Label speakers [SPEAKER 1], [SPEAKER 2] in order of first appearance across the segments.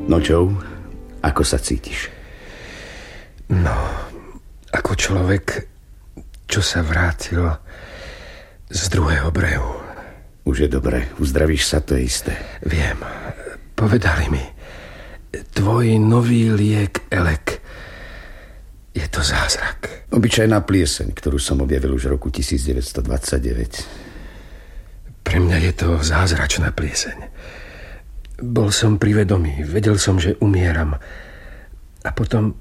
[SPEAKER 1] No Joe, ako sa cítiš?
[SPEAKER 2] No, ako človek, čo sa vrátil z druhého brehu.
[SPEAKER 1] Už je dobre, uzdravíš sa, to je isté.
[SPEAKER 2] Viem, povedali mi, tvoj nový liek Elek, je to zázrak.
[SPEAKER 1] Obyčajná plieseň, ktorú som objavil už v roku 1929.
[SPEAKER 2] Pre mňa je to zázračná plieseň. Bol som pri vedomí, vedel som, že umieram. A potom,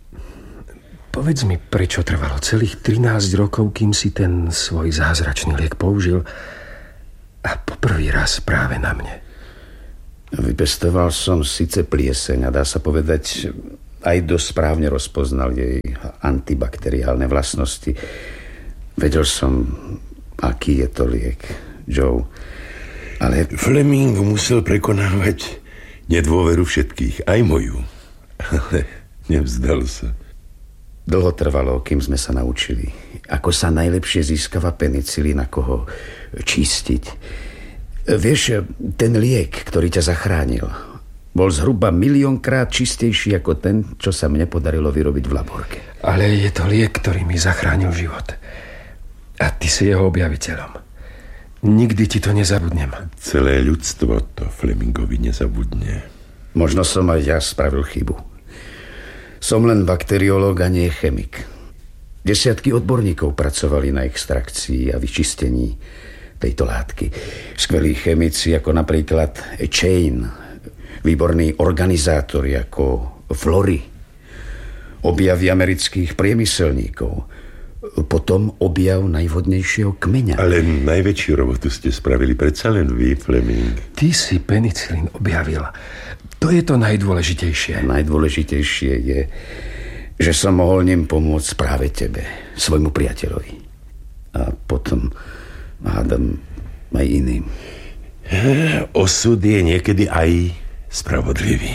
[SPEAKER 2] povedz mi, prečo trvalo celých 13 rokov, kým si ten svoj zázračný liek použil a poprvý raz práve na mne.
[SPEAKER 1] Vypestoval som síce plieseň a dá sa povedať, aj dosť správne rozpoznal jej antibakteriálne vlastnosti. Vedel som, aký je to liek, Joe. Ale
[SPEAKER 3] Fleming musel prekonávať nedôveru všetkých, aj moju. Ale nevzdal sa.
[SPEAKER 1] Dlho trvalo, kým sme sa naučili, ako sa najlepšie získava penicilín, ako ho čistiť. Vieš, ten liek, ktorý ťa zachránil, bol zhruba 1 000 000-krát čistejší ako ten, čo sa mne podarilo vyrobiť v laborke.
[SPEAKER 2] Ale je to liek, ktorý mi zachránil život. A ty si jeho objaviteľom. Nikdy ti to nezabudnem.
[SPEAKER 3] Celé ľudstvo to Flemingovi nezabudne.
[SPEAKER 1] Možno som aj ja spravil chybu. Som len bakteriológ a nie chemik. Desiatky odborníkov pracovali na extrakcii a vyčistení tejto látky. Skvelí chemici, ako napríklad Chain, výborní organizátori ako Flory, objavy amerických priemyselníkov, potom objav najvhodnejšieho kmeňa.
[SPEAKER 3] Ale najväčšiu robotu ste spravili predsa len vy, Fleming.
[SPEAKER 2] Ty si penicilín objavil. To je to najdôležitejšie.
[SPEAKER 1] Najdôležitejšie je, že som mohol ním pomôcť práve tebe, svojmu priateľovi. A potom, hádam, aj iným.
[SPEAKER 3] Osud je niekedy aj spravodlivý.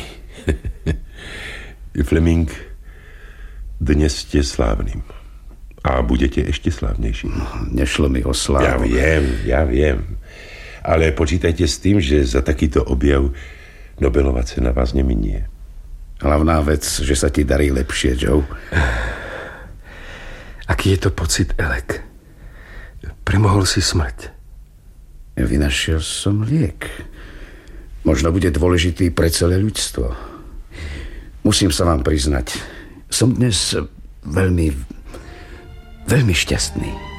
[SPEAKER 3] Fleming, dnes ste slávnym. A budete ešte slávnejší.
[SPEAKER 1] Nešlo mi o slávu.
[SPEAKER 3] Ja viem. Ale počítajte s tým, že za takýto objav Nobelová cena vás neminie.
[SPEAKER 1] Hlavná vec, že sa ti darí lepšie, Joe.
[SPEAKER 2] Aký je to pocit, Elek? Premohol si smrť.
[SPEAKER 1] Vynašiel som liek. Možno bude dôležitý pre celé ľudstvo. Musím sa vám priznať, som dnes veľmi šťastný.